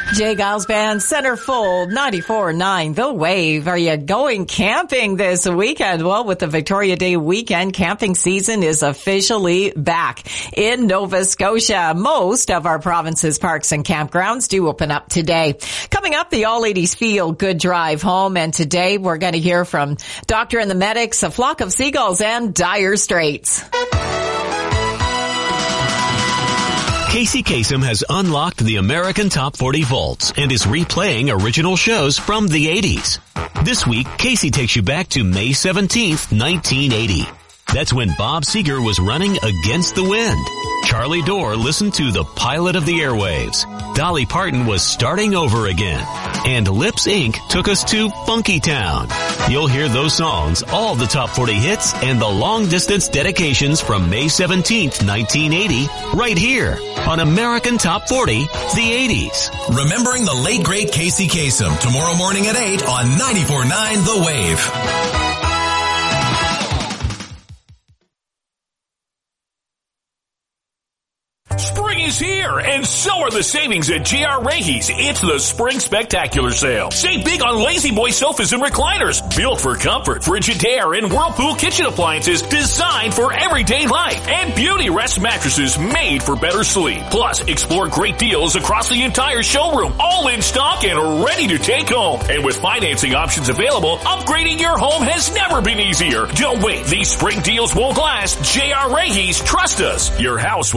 Jay Giles Band, Centerfold, 94.9 The Wave. Are you going camping this weekend? Well, with the Victoria Day weekend, camping season is officially back in Nova Scotia. Most of our province's parks and campgrounds do open up today. Coming up, the All Ladies Feel Good Drive Home. And today we're going to hear from Doctor and the Medics, A Flock of Seagulls, and Dire Straits. Casey Kasem has unlocked the American Top 40 vaults and is replaying original shows from the 80s. This week, Casey takes you back to May 17th, 1980. That's when Bob Seger was running against the wind. Charlie Dorr listened to The Pilot of the Airwaves. Dolly Parton was starting over again. And Lips Inc. took us to Funky Town. You'll hear those songs, all the top 40 hits, and the long-distance dedications from May 17th, 1980, right here on American Top 40, the 80s. Remembering the late, great Casey Kasem, tomorrow morning at 8 on 94.9 The Wave. Spring is here, and so are the savings at J.R. Rehe's. It's the Spring Spectacular Sale. Save big on Lazy Boy sofas and recliners, built for comfort, Frigidaire and Whirlpool kitchen appliances designed for everyday life, and Beauty Rest mattresses made for better sleep. Plus, explore great deals across the entire showroom, all in stock and ready to take home. And with financing options available, upgrading your home has never been easier. Don't wait. These spring deals won't last. J.R. Rehe's, trust us. Your house